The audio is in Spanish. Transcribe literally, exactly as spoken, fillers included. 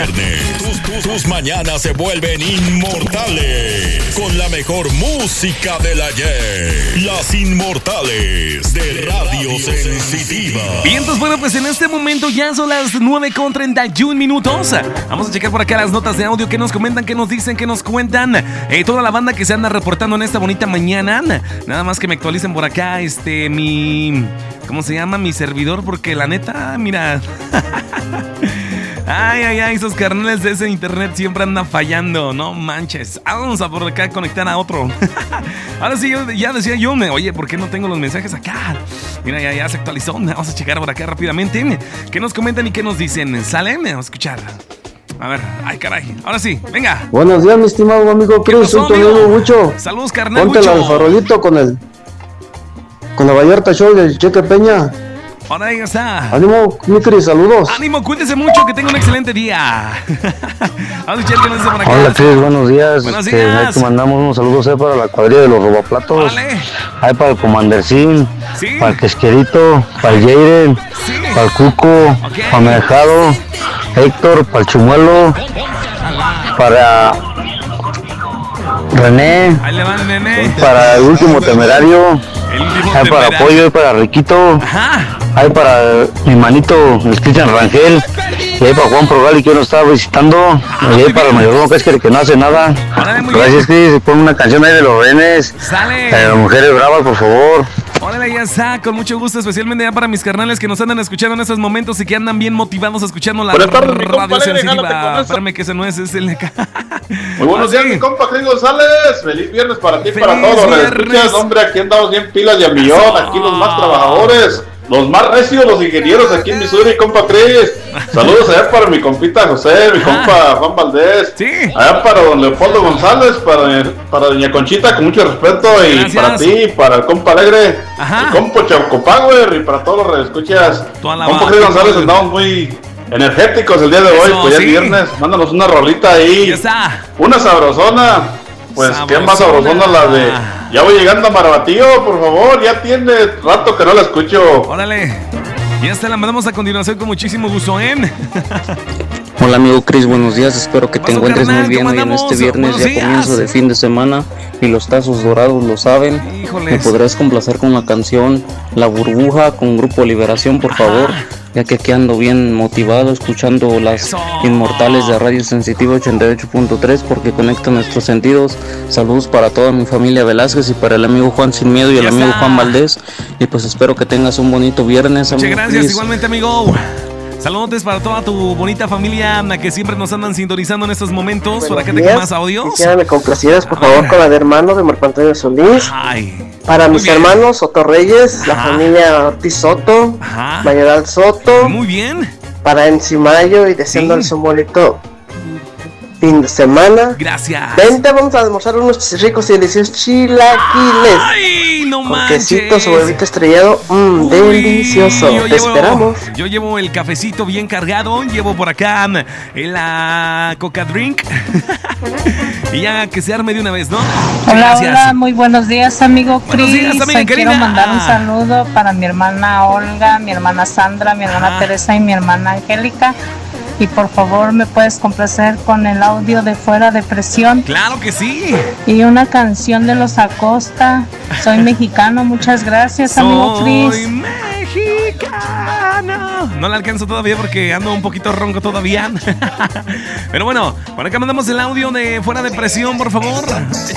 viernes, tus, tus, tus mañanas se vuelven inmortales con la mejor música del ayer. Las Inmortales de Radio Sensitiva. Bien, entonces bueno, pues en este momento ya son las nueve con treinta y un minutos. Vamos a checar por acá las notas de audio que nos comentan, que nos dicen, que nos cuentan. Eh, toda la banda que se anda reportando en esta bonita mañana. Nada más que me actualicen por acá, este, mi... ¿Cómo se llama? Mi servidor, porque la neta, mira... Ay, ay, ay, esos carnales de ese internet siempre andan fallando, no manches. Vamos a por acá conectar a otro. Ahora sí, yo, ya decía yo, oye, ¿por qué no tengo los mensajes acá? Mira, ya, ya se actualizó. Vamos a checar por acá rápidamente. ¿Qué nos comentan y qué nos dicen? ¿Salen? Vamos a escuchar. A ver, ay caray, ahora sí, venga. Buenos días, mi estimado amigo Chris, soy tu amigo Mucho. Saludos, carnal. Ponte el farolito con el Con la Vallarta Show del Cheque Peña. Ahora ahí está. Ánimo, mi Chris, saludos. Ánimo, cuídese mucho, que tenga un excelente día. Vamos a echar que nos dice por acá. Hola, Chris, buenos días. Buenos este, días. Te mandamos unos saludos eh, para la cuadrilla de los robaplatos. Vale. Hay para el Comandercín, Sí. para el Quesquerito, para el Jaden, Sí. para el Cuco, Ok. para Mejado, Héctor, para el Chumuelo, para René, Ahí le van, nene. para el último temerario. El último Hay para temerario. Pollo, hay para Riquito, Ajá. hay para mi manito, el Cristian Rangel, y hay para Juan Progali que nos estaba visitando, y hay para el mayordomo Casquer que no hace nada. Órale, muy Gracias, Cris. Pon una canción ahí de los renes, Sale. de las mujeres bravas, por favor. Órale, ya está, con mucho gusto, especialmente ya para mis carnales que nos andan escuchando en estos momentos y que andan bien motivados escuchando la Buenas tardes, mi compa radio Alegre, jálate sensitiva. con eso. Espérame que ese no es, es el... Muy buenos días, mi compa Cris González. Feliz viernes para ti y para Feliz todos los viernes. escuchas. Hombre, aquí andamos bien pilas y a millón. Aquí los más trabajadores, los más recios, los ingenieros aquí en Missouri, compa Cris. Saludos allá para mi compita José, mi compa Juan Valdés. Sí. Allá para don Leopoldo González, para, para doña Conchita, con mucho respeto. Y Gracias. para ti, para el compa Alegre, Ajá. el compa Chocopower y para todos los redescuchas. Toda la Compa banda. Cris González, andamos muy energéticos el día de hoy, Eso, pues ya sí. es viernes. Mándanos una rolita ahí. Ya está. Una sabrosona. Pues qué más sabrosona la de ya voy llegando a Marabatío, por favor, ya tiene rato que no la escucho. Órale. Ya está, la mandamos a continuación con muchísimo gusto, ¿eh? Hola amigo Chris, buenos días, espero que te Paso, encuentres carnal, muy bien ¿cómo hoy en andamos? este viernes, Buenos ya días. comienzo de fin de semana y los tazos dorados lo saben. Me Híjoles. podrás complacer con la canción La Burbuja con Grupo Liberación, por favor, ya que aquí ando bien motivado escuchando las Eso. Inmortales de Radio Sensitiva ochenta y ocho punto tres porque conectan nuestros sentidos. Saludos para toda mi familia Velázquez y para el amigo Juan Sin Miedo y el Ya amigo está. Juan Valdés, y pues espero que tengas un bonito viernes, Muchas amigo gracias, Chris. igualmente, amigo. Saludos para toda tu bonita familia que siempre nos andan sintonizando en estos momentos. Por acá tengo más audios. Quisiera complacidas, por A favor, ver. con la de hermano de Marco Antonio Solís. Ay. Para Muy mis bien. hermanos Soto Reyes, la Ajá. familia Ortiz Soto, Ajá. Mayoral Soto. Muy bien. Para Encimayo y deseándoles Sí. un bonito fin de semana. Gracias. Vente, vamos a almorzar unos ricos y deliciosos chilaquiles. Ay, no Con manches. quesito, su huevito estrellado. Mmm, Uy, delicioso. yo Te llevo- esperamos. Yo llevo el cafecito bien cargado. Llevo por acá mm, la Coca Drink. Y ya que se arme de una vez, ¿no? Hola, Gracias. hola, muy buenos días, amigo Buenos Cris. días, amiga Hoy quiero querida. mandar un saludo para mi hermana Olga, mi hermana Sandra, mi hermana Ajá. Teresa y mi hermana Angélica. Y por favor, me puedes complacer con el audio de Fuera de Presión Claro que sí. y una canción de los Acosta. Soy mexicano, muchas gracias, amigo Soy Cris. mexicano. No la alcanzo todavía porque ando un poquito ronco todavía. Pero bueno, por acá mandamos el audio de Fuera de Presión, por favor.